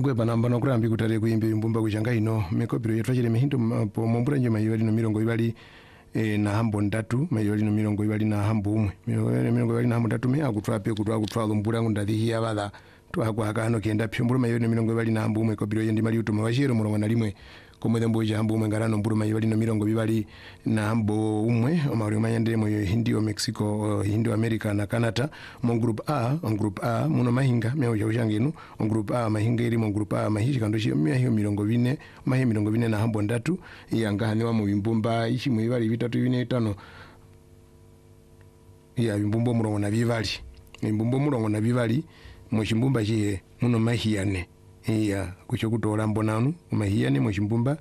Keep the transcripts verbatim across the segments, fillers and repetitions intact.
Kwe panamba no kurambi kutare kuimbe mbumba kuchanga ino mekopiro yetu achire mehinto po mombura nje mayibali no mirongo ibali e, na hambo ndatu mayibali no mirongo ibali na hambo umwe mirongo ibali na hambo ndatu me akutwape kutwa kutwa lumbura ngundadhi hiya bala twakwa akano kenda pyombura mayibali no mirongo ibali na hambo umwe kopiro yendi mali utuma washiro murongo na limwe komwe mboja hambo umwe ngarano mbura mayibali no mirongo ibali na hambo umwe omari mayande mo Hindi o Mexico Hindi o America na Canada mo group A on group A muno mahinga meho jangenu on group A mahinga iri mo group A mahishi kandoshi meho mirongo bine mahi mirongo bine na hambo ndatu yanga hanewa mu bimbumba ishi mu ibali bitatu bine tano ya bimbumbo murongo na bibali bimbumbo murongo na bibali mu chimbumba chihe muno mahiyane iya kucho kutola mbonanu mahiyane mu chimbumba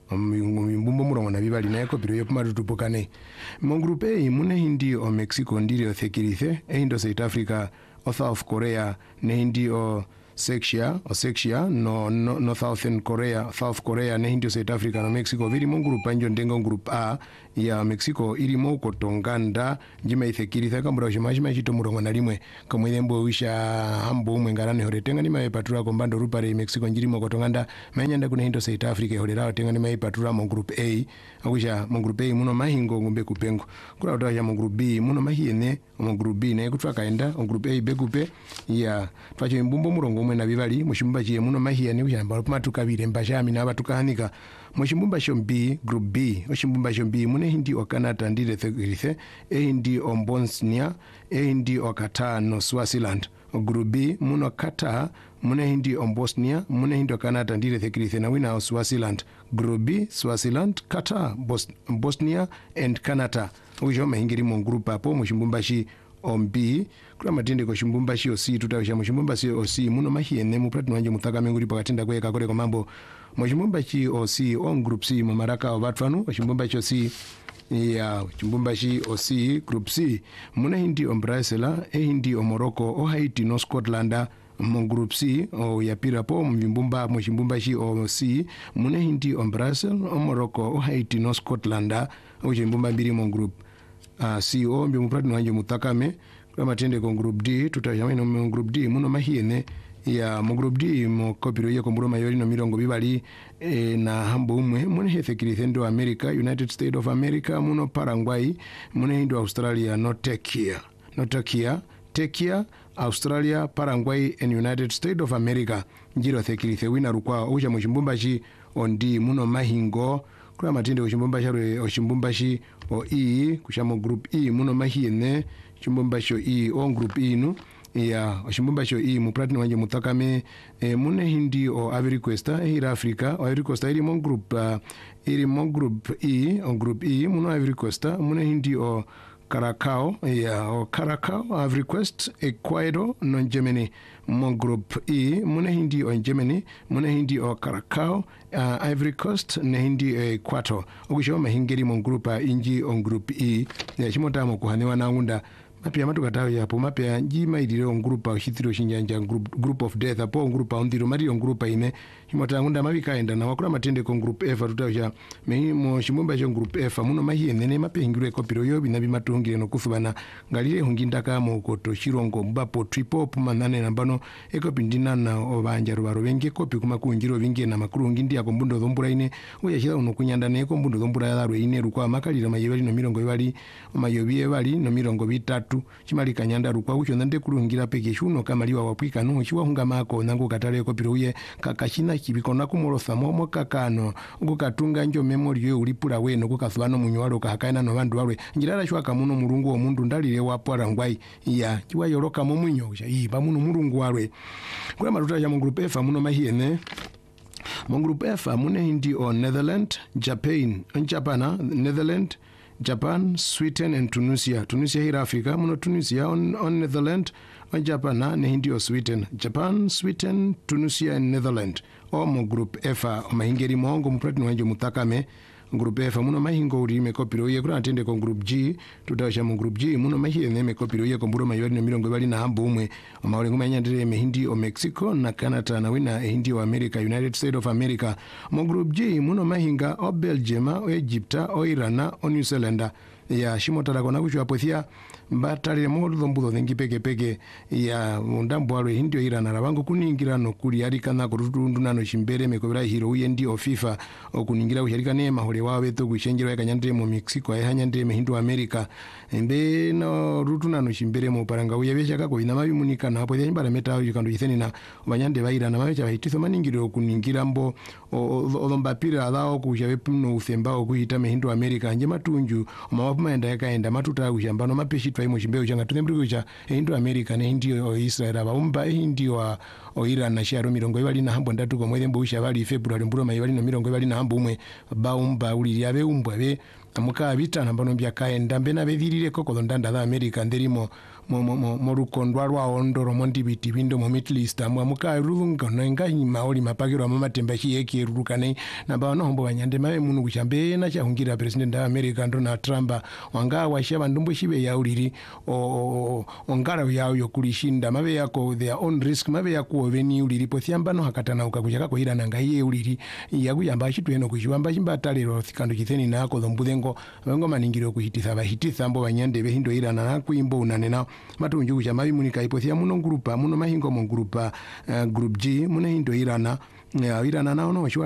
mbumbo murongo na bibali naye kopiro yo kumatutupukane mu group A mune Hindi o Mexico ndiri o Thekirithe eindo South Africa o South Korea ne Hindi o Sexia o Sexia no, no, no Southern Korea South Korea ne Hindi o South Africa no Mexico viri mu group anjo ndengo group A ya Mexico iri mo kotonganda njima Thekirithe kambura shimashima chito murongo na limwe kamwe mbo wisha hambo umwe ngarane hore tenga ni mai patura kombando rupare Mexico njiri mo kotonganda manyanda kuna Hindi o South Africa hore lao tenga ni mai patura mo group A akusha mo group A muno mahingo ngumbe kupengo kula utaja mo group B muno mahiyene mo group B ne kutwa kaenda mo group A bekupe ya twacho mbumbo murongo umwe na bibali mushimba chiye muno mahiyene kushamba matukabire mbashami na batukahanika mushimba sho B group B mushimba sho B mune Hindi o Canada ndire Thekirithe e Hindi o Bosnia e Hindi o Qatar no Swaziland group B muno Qatar mune Hindi o Bosnia mune Hindi o Canada ndire Thekirithe na wina o Swaziland group B Swaziland Qatar Bos Bosnia and Canada ujo mahingiri mu group apo mushimba shi on B kula matende ko shimbumba shi o C tutawisha mushimbumba shi o C muno mahiyene mu platinum wanje mutaka menguri pakatenda kweka kore ko mambo mushimbumba shi o C on group C mu maraka wa batfanu mushimbumba shi o C ya chimbumba shi o C group C muna Hindi o Brazil e Hindi o Morocco o Haiti no Scotland mu group C o yapira po mvimbumba mushimbumba shi o C muna Hindi o Brazil o Morocco o Haiti no Scotland o chimbumba mbiri mu group Uh, C O mbi muplatino wanje mutakame kwa matende ko group D tutajamino mu group D muno mahiyene ya mu group D mu kopiro ye komburo mayori no mirongo bibali e, na hambo umwe mune Thekirithe ndo America United States of America muno Paraguay mune ndo Australia no Turkey no Turkey Turkey Australia Paraguay and United States of America njiro Thekirithe wina rukwa uja mu chimbumba chi ondi muno mahingo kula matende ko chimbumba charo o chimbumba shi o E kushamo group E muno mahiyene chimbumba sho E on group E nu ya chimbumba sho E mu platinum wanje mutakame e, mune Hindi o Ivory Coast e Africa o Ivory Coast iri mon group uh, iri mon group E on group E muno Ivory Coast mune Hindi o Caracao ya o Caracao Ivory Coast Ecuador no Germany mon group E mune Hindi o Germany mune Hindi o Caracao uh, Ivory Coast ne Hindi o Ecuador okisho mahingeri mon group uh, inji on group E ya chimota mo kuhanewa na ngunda mapya matukatawo yapo mapya njima idire on group of hithiro shinjanja group group of death apo on group on ndiro mari on group ine himota ngunda mabika enda na wakula matende ko group F tutawja me mo shimumba jo group F muno mahiye nene mapya ingire kopiro yo binabi matungire no kufubana ngalire hungindaka mo koto shirongo mbapo tripop manane nambano ekopindina na obanja rubaro benge kopi kuma kunjiro binge na makuru ngindi yako mbundo dhombura ine oya shira uno kunyanda ne ko mbundo dhombura yarwe ine rukwa makalira mayebali no mirongo ibali mayobiye bali no mirongo bitatu chimali kanyanda rukwa ucho ndande kurungira peke shuno kamaliwa wapwika no chiwa hunga mako nango katale ko piruye kakashina kibikona kumolosa momo kakano ngukatunga njo memory yo ulipura weno kukasubano munywalo kahakaina no bandu walwe njirara shwa kamuno murungu wo mundu ndalire wapora ngwai ya chiwa yoroka mo munyo kusha yi bamuno murungu walwe kwa maruta ya mu group F muno mahiyene mu group F mune Hindi o Netherlands Japan Japan Netherlands Japan, Sweden and Tunisia. Tunisia here Africa, muno Tunisia on, on Netherlands, on Japan ne Hindi o Sweden. Japan, Sweden, Tunisia and Netherlands. O mo group F o mahingeri mongo mpretino wanjo mutakame group F muno mahingo urime kopiro ye kuna atende ko group G tutawasha mu group G muno mahiye neme kopiro ye komburo mayori no mirongo bali na hambo umwe amawale ngoma nyandire me Hindi o Mexico na Canada na wina Hindi o America United States of America mu group G muno mahinga o Belgium o Egypt o Iran o New Zealand ya shimotara kona kuchwa pothia mbatalire modu mbudo thengi peke peke ya ndambo alo hindio irana rabango kuningira no kuli arikana kurutundu nano chimbere mekobera hiro uye ndio FIFA okuningira usharika ne mahole wawe to gushenjero yakanyandire mu Mexico ayanyandire me hindu America embe no rutuna no chimbere mu paranga uye beshaka ko ina mabimunika na hapo yanyambara meta yikando yitheni na banyande bairana mabecha bahititho maningiro kuningira mbo odombapira adao kushabe puno uthemba okuhita me hindu America nje matunju omapuma enda yakaenda matuta kushambano mapeshi twa imo chimbeo changa tunembriko cha hindu America ne hindio Israel abaumba hindio wa Iran na sharo mirongo ibali na hambo ndatu ko mwezi mbusha bali February mburo maibali no mirongo ibali na hambo umwe baumba uli yabe umbwa be amuka bita nambano mbya kaenda mbe na bethirire koko ndanda za America nderimo mo mo mo rukondwa rwa ondoro mondi biti bindo mo Middle East amuka ruvunga nenga nyima oli mapagiro ama matemba chi yeke rukane na bano hombo banyande mabe munu kushambe na chahungira president wa America Donald Trump wanga washaba ndumbo shibe ya uliri o ongara yao yokulishinda mabe yako their own risk mabe yako veni uliri pothiambano hakatana ukakushaka ko irana ngaiye uliri yakuyamba chitweno kushibamba chimbatalero thikando chitheni nako dhombudengo bango maningiro kuhititha bahititha mbo banyande behindo irana na kuimbo unanena matunju kucha mabi munika ipothia muno grupa muno mahingo mo grupa uh, group G muno hindo irana uh, irana na ono